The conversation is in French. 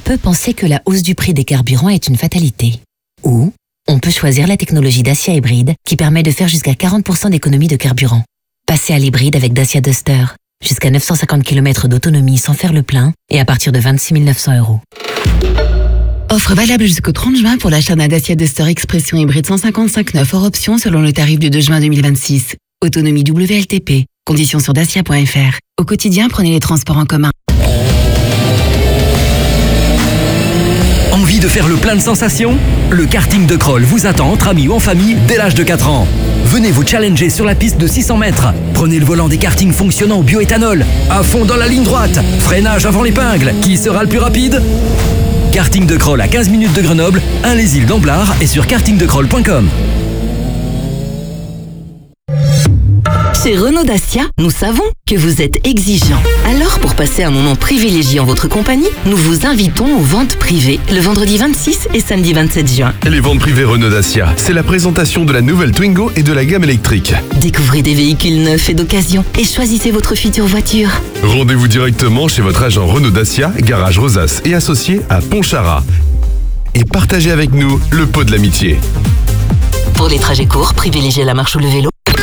peut penser que la hausse du prix des carburants est une fatalité. Ou, on peut choisir la technologie Dacia Hybride qui permet de faire jusqu'à 40% d'économie de carburant. Passez à l'hybride avec Dacia Duster. Jusqu'à 950 km d'autonomie sans faire le plein et à partir de 26 900 €. Offre valable jusqu'au 30 juin pour l'achat d'un Dacia Duster Expression hybride 155 hors option selon le tarif du 2 juin 2026. Autonomie WLTP. Conditions sur dacia.fr. Au quotidien, prenez les transports en commun. Envie de faire le plein de sensations? Le karting de Kroll vous attend entre amis ou en famille dès l'âge de 4 ans. Venez vous challenger sur la piste de 600 mètres. Prenez le volant des kartings fonctionnant au bioéthanol. À fond dans la ligne droite. Freinage avant l'épingle. Qui sera le plus rapide? Karting de Kroll à 15 minutes de Grenoble, Les Îles d'Amblard et sur kartingdecroll.com. Chez Renault Dacia, nous savons que vous êtes exigeant. Alors, pour passer un moment privilégié en votre compagnie, nous vous invitons aux ventes privées le vendredi 26 et samedi 27 juin. Les ventes privées Renault Dacia, c'est la présentation de la nouvelle Twingo et de la gamme électrique. Découvrez des véhicules neufs et d'occasion et choisissez votre future voiture. Rendez-vous directement chez votre agent Renault Dacia, garage Rosas et associé à Pontcharrat. Et partagez avec nous le pot de l'amitié. Pour les trajets courts, privilégiez la marche ou le vélo.